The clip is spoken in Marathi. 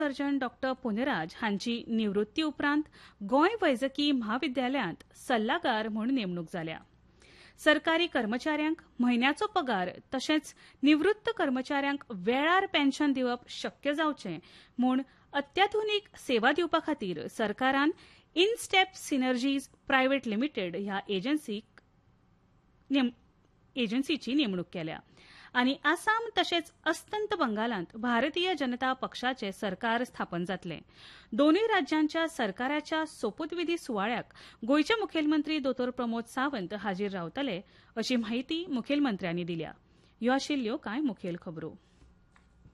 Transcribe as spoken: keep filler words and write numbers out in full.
सर्जन डॉक्टर पुनेराज हांची निवृत्ती उपरांत गोंय वैजकी महाविद्यालयांत सल्लागार म्हूण नेमणूक जाल्या. सरकारी कर्मचाऱ्यांक म्हयन्याचो पगार तशेंच निवृत्त कर्मचाऱ्यांक वेळार पेन्शन दिवप शक्य जावचें म्हूण अत्याधुनीक सेवा दिवपा खातीर सरकारान इनस्टेप सिनर्जीज प्रायव्हेट लिमिटेड ह्या एजन्सीक एजन्सीची नेमणूक केल्या. आनी आसाम तशेंच अस्तंत बंगालांत भारतीय जनता पक्षाचे सरकार स्थापन जातले. दोनूय राज्यांच्या सरकाराच्या सोपुतविधी सुवाळ्याक गोंयचे मुखेलमंत्री दोतोर प्रमोद सावंत हाजीर रावतले अशी माहिती मुखेलमंत्र्यांनी दिल्या. ह्यो आशिल्ल्यो कांय मुखेल खबरो.